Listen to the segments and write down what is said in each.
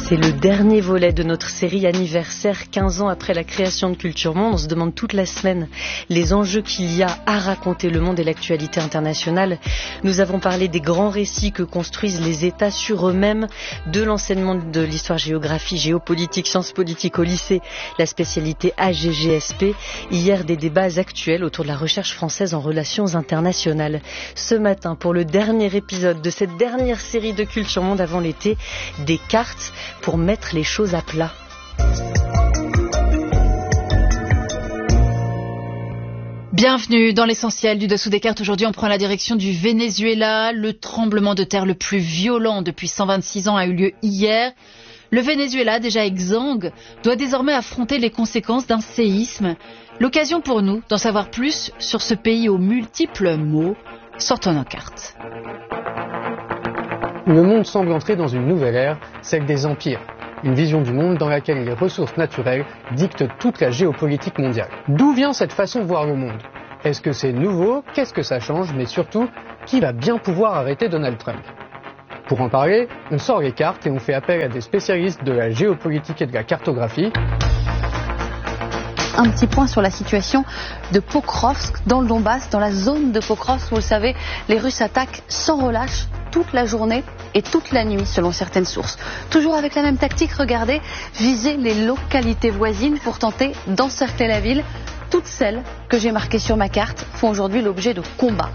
C'est le dernier volet de notre série anniversaire, 15 ans après la création de Culture Monde. On se demande toute la semaine les enjeux qu'il y a à raconter le monde et l'actualité internationale. Nous avons parlé des grands récits que construisent les États sur eux-mêmes, de l'enseignement de l'histoire, géographie, géopolitique, sciences politiques au lycée, la spécialité AGGSP. Hier, des débats actuels autour de la recherche française en relations internationales. Ce matin, pour le dernier épisode de cette dernière série de Culture Monde avant l'été, des cartes pour mettre les choses à plat. Bienvenue dans l'essentiel du Dessous des cartes. Aujourd'hui, on prend la direction du Venezuela. Le tremblement de terre le plus violent depuis 126 ans a eu lieu hier. Le Venezuela, déjà exsangue, doit désormais affronter les conséquences d'un séisme. L'occasion pour nous d'en savoir plus sur ce pays aux multiples maux. Sortons nos cartes. Le monde semble entrer dans une nouvelle ère, celle des empires. Une vision du monde dans laquelle les ressources naturelles dictent toute la géopolitique mondiale. D'où vient cette façon de voir le monde ? Est-ce que c'est nouveau ? Qu'est-ce que ça change ? Mais surtout, qui va bien pouvoir arrêter Donald Trump ? Pour en parler, on sort les cartes et on fait appel à des spécialistes de la géopolitique et de la cartographie. Un petit point sur la situation de Pokrovsk, dans le Donbass, dans la zone de Pokrovsk. Vous le savez, les Russes attaquent sans relâche toute la journée et toute la nuit, selon certaines sources. Toujours avec la même tactique, regardez, viser les localités voisines pour tenter d'encercler la ville. Toutes celles que j'ai marquées sur ma carte font aujourd'hui l'objet de combats.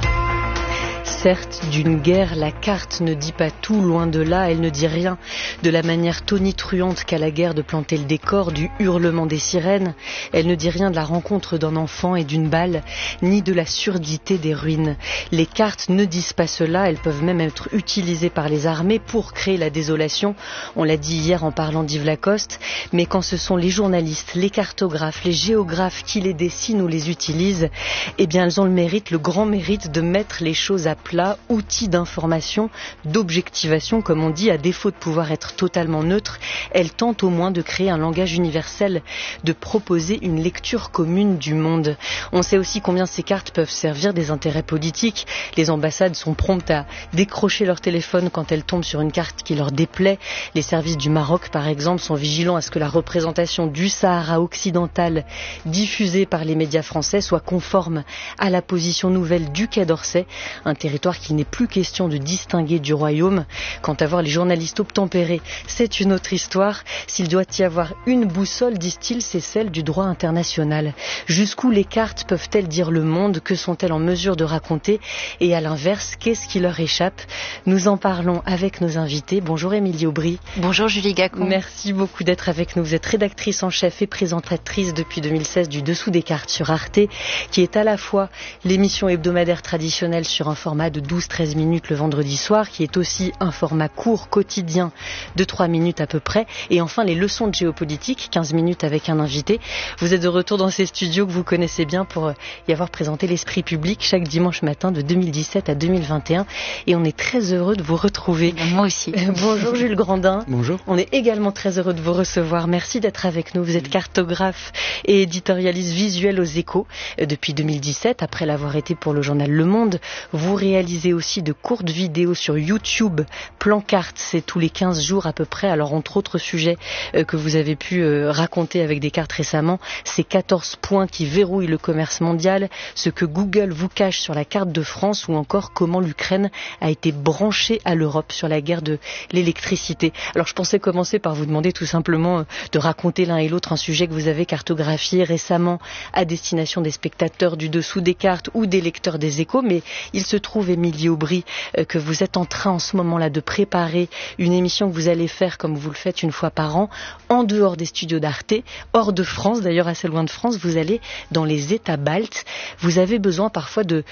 Certes, d'une guerre, la carte ne dit pas tout, loin de là, elle ne dit rien. De la manière tonitruante qu'a la guerre de planter le décor, du hurlement des sirènes, elle ne dit rien de la rencontre d'un enfant et d'une balle, ni de la surdité des ruines. Les cartes ne disent pas cela, elles peuvent même être utilisées par les armées pour créer la désolation. On l'a dit hier en parlant d'Yves Lacoste, mais quand ce sont les journalistes, les cartographes, les géographes qui les dessinent ou les utilisent, eh bien elles ont le mérite, le grand mérite de mettre les choses à plat, outils d'information, d'objectivation, comme on dit, à défaut de pouvoir être totalement neutre, elle tente au moins de créer un langage universel, de proposer une lecture commune du monde. On sait aussi combien ces cartes peuvent servir des intérêts politiques. Les ambassades sont promptes à décrocher leur téléphone quand elles tombent sur une carte qui leur déplaît. Les services du Maroc, par exemple, sont vigilants à ce que la représentation du Sahara occidental diffusée par les médias français soit conforme à la position nouvelle du Quai d'Orsay, un territoire qu'il n'est plus question de distinguer du royaume. Quant à voir les journalistes obtempérés, c'est une autre histoire. S'il doit y avoir une boussole, disent-ils, c'est celle du droit international. Jusqu'où les cartes peuvent-elles dire le monde ? Que sont-elles en mesure de raconter ? Et à l'inverse, qu'est-ce qui leur échappe ? Nous en parlons avec nos invités. Bonjour Émilie Aubry. Bonjour Julie Gacon. Merci beaucoup d'être avec nous. Vous êtes rédactrice en chef et présentatrice depuis 2016 du Dessous des cartes sur Arte, qui est à la fois l'émission hebdomadaire traditionnelle sur un format de 12-13 minutes le vendredi soir, qui est aussi un format court quotidien de 3 minutes à peu près, et enfin les leçons de géopolitique, 15 minutes avec un invité. Vous êtes de retour dans ces studios que vous connaissez bien pour y avoir présenté l'Esprit public chaque dimanche matin de 2017 à 2021, et on est très heureux de vous retrouver. Moi aussi. Bonjour Jules Grandin. Bonjour. On est également très heureux de vous recevoir. Merci d'être avec nous. Vous êtes cartographe et éditorialiste visuel aux Échos depuis 2017, après l'avoir été pour le journal Le Monde. Vous réalisez aussi de courtes vidéos sur YouTube. Plan Carte, c'est tous les 15 jours à peu près. Alors entre autres sujets que vous avez pu raconter avec des cartes récemment, ces 14 points qui verrouillent le commerce mondial, ce que Google vous cache sur la carte de France, ou encore comment l'Ukraine a été branchée à l'Europe sur la guerre de l'électricité. Alors je pensais commencer par vous demander tout simplement de raconter l'un et l'autre un sujet que vous avez cartographié récemment à destination des spectateurs du Dessous des cartes ou des lecteurs des Échos, mais il se trouve, Émilie Aubry, que vous êtes en train en ce moment-là de préparer une émission que vous allez faire, comme vous le faites une fois par an, en dehors des studios d'Arte, hors de France, d'ailleurs assez loin de France. Vous allez dans les États baltes. Vous avez besoin parfois de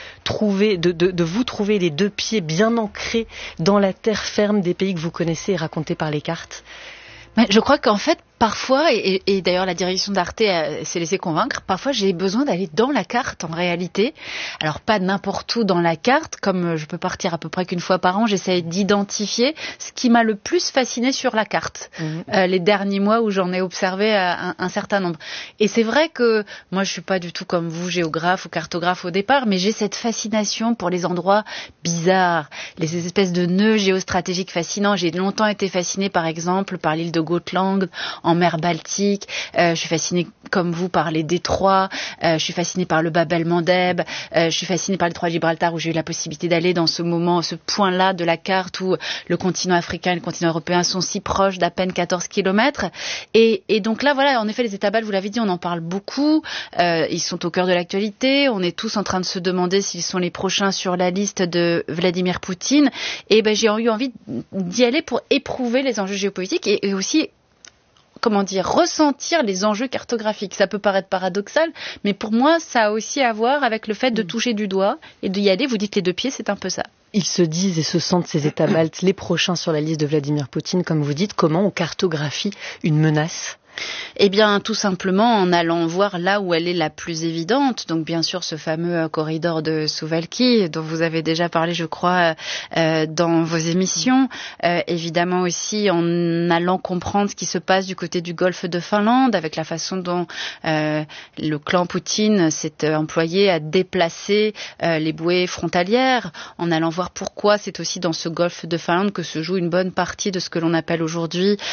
vous trouver les deux pieds bien ancrés dans la terre ferme des pays que vous connaissez et racontés par les cartes. Mais je crois qu'en fait, Parfois, et d'ailleurs la direction d'Arte s'est laissée convaincre, parfois j'ai besoin d'aller dans la carte en réalité. Alors pas n'importe où dans la carte, comme je peux partir à peu près qu'une fois par an, j'essaie d'identifier ce qui m'a le plus fasciné sur la carte les derniers mois où j'en ai observé un certain nombre. Et c'est vrai que moi je suis pas du tout comme vous, géographe ou cartographe au départ, mais j'ai cette fascination pour les endroits bizarres, les espèces de nœuds géostratégiques fascinants. J'ai longtemps été fascinée par exemple par l'île de Gotland, en mer Baltique. Je suis fascinée comme vous par les détroits. Je suis fascinée par le Bab el-Mandeb. Je suis fascinée par le détroit de Gibraltar où j'ai eu la possibilité d'aller dans ce moment, ce point-là de la carte où le continent africain et le continent européen sont si proches d'à peine 14 kilomètres. Et donc là, voilà, en effet, les États baltes, vous l'avez dit, on en parle beaucoup. Ils sont au cœur de l'actualité. On est tous en train de se demander s'ils sont les prochains sur la liste de Vladimir Poutine. Et j'ai eu envie d'y aller pour éprouver les enjeux géopolitiques et aussi ressentir les enjeux cartographiques. Ça peut paraître paradoxal, mais pour moi, ça a aussi à voir avec le fait de toucher du doigt et d'y aller. Vous dites les deux pieds, c'est un peu ça. Ils se disent et se sentent, ces États baltes, les prochains sur la liste de Vladimir Poutine, comme vous dites. Comment on cartographie une menace ? Eh bien, tout simplement en allant voir là où elle est la plus évidente. Donc, bien sûr, ce fameux corridor de Suwałki, dont vous avez déjà parlé, je crois, dans vos émissions. Évidemment aussi en allant comprendre ce qui se passe du côté du golfe de Finlande, avec la façon dont le clan Poutine s'est employé à déplacer les bouées frontalières, en allant voir pourquoi c'est aussi dans ce golfe de Finlande que se joue une bonne partie de ce que l'on appelle aujourd'hui